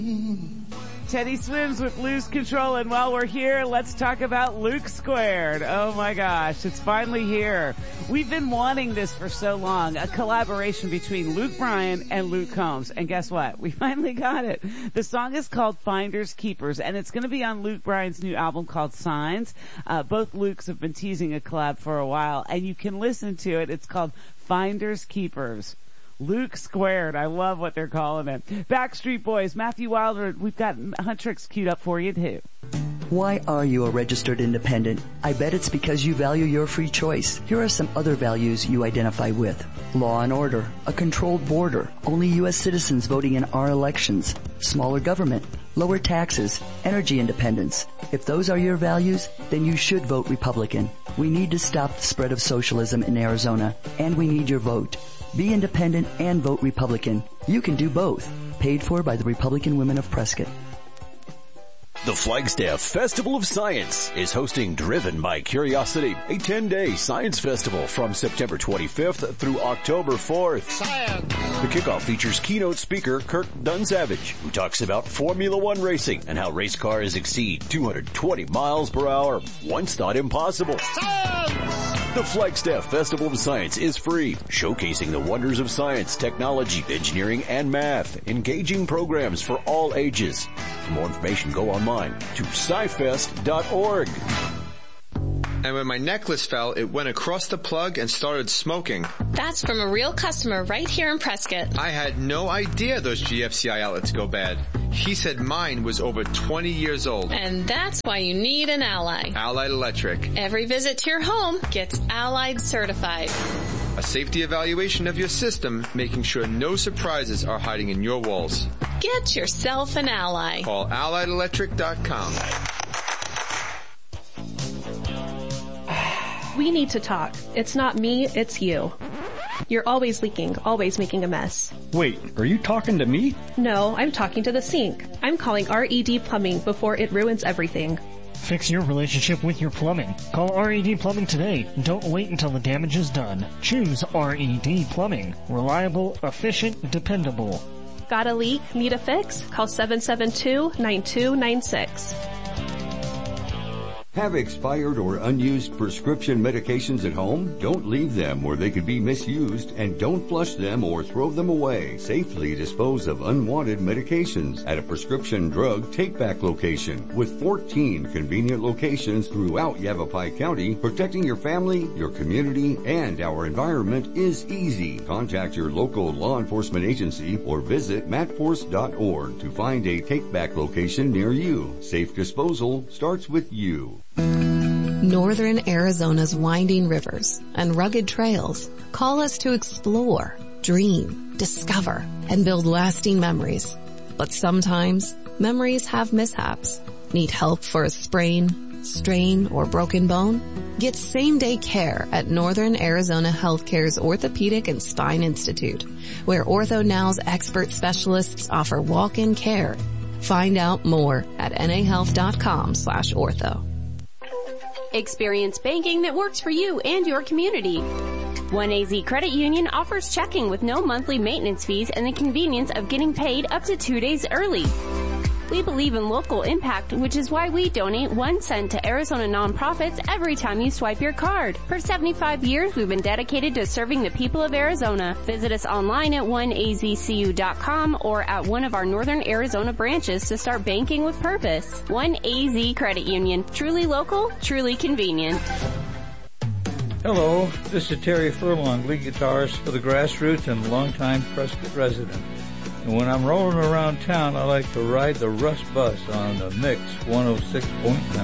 Teddy Swims with Lose Control, and while we're here, let's talk about Luke Squared. Oh my gosh, it's finally here. We've been wanting this for so long, a collaboration between Luke Bryan and Luke Combs, and guess what? We finally got it. The song is called Finders Keepers, and it's going to be on Luke Bryan's new album called Signs. Both Lukes have been teasing a collab for a while, and you can listen to it. It's called Finders Keepers. Luke Squared. I love what they're calling it. Backstreet Boys, Matthew Wilder. We've got Huntrix queued up for you too. Why are you a registered independent? I bet it's because you value your free choice. Here are some other values you identify with. Law and order, a controlled border, only U.S. citizens voting in our elections, smaller government, lower taxes, energy independence. If those are your values, then you should vote Republican. We need to stop the spread of socialism in Arizona, and we need your vote. Be independent and vote Republican. You can do both. Paid for by the Republican Women of Prescott. The Flagstaff Festival of Science is hosting Driven by Curiosity, a 10-day science festival from September 25th through October 4th. Science! The kickoff features keynote speaker Kirk Dunsavage, who talks about Formula One racing and how race cars exceed 220 miles per hour. Once thought impossible. Science! The Flagstaff Festival of Science is free, showcasing the wonders of science, technology, engineering, and math. Engaging programs for all ages. For more information, go online to scifest.org. And when my necklace fell, it went across the plug and started smoking. That's from a real customer right here in Prescott. I had no idea those GFCI outlets go bad. He said mine was over 20 years old. And that's why you need an Allied. Allied Electric. Every visit to your home gets Allied certified. A safety evaluation of your system, making sure no surprises are hiding in your walls. Get yourself an Ally. Call AlliedElectric.com. We need to talk. It's not me, it's you. You're always leaking, always making a mess. Wait, are you talking to me? No, I'm talking to the sink. I'm calling RED Plumbing before it ruins everything. Fix your relationship with your plumbing. Call RED Plumbing today. Don't wait until the damage is done. Choose RED Plumbing. Reliable, efficient, dependable. Got a leak? Need a fix? Call 772-9296. Have expired or unused prescription medications at home? Don't leave them where they could be misused, and don't flush them or throw them away. Safely dispose of unwanted medications at a prescription drug take-back location. With 14 convenient locations throughout Yavapai County, protecting your family, your community, and our environment is easy. Contact your local law enforcement agency or visit matforce.org to find a take-back location near you. Safe disposal starts with you. Northern Arizona's winding rivers and rugged trails call us to explore, dream, discover, and build lasting memories. But sometimes, memories have mishaps. Need help for a sprain, strain, or broken bone? Get same-day care at Northern Arizona Healthcare's Orthopedic and Spine Institute, where OrthoNow's expert specialists offer walk-in care. Find out more at nahealth.com/ortho. Experience banking that works for you and your community. 1AZ Credit Union offers checking with no monthly maintenance fees and the convenience of getting paid up to 2 days early. We believe in local impact, which is why we donate 1 cent to Arizona nonprofits every time you swipe your card. For 75 years, we've been dedicated to serving the people of Arizona. Visit us online at 1azcu.com or at one of our Northern Arizona branches to start banking with purpose. 1AZ Credit Union. Truly local, truly convenient. Hello, this is Terry Furlong, lead guitarist for the Grassroots and longtime Prescott resident. And when I'm rolling around town, I like to ride the Rush Bus on the Mix 106.9.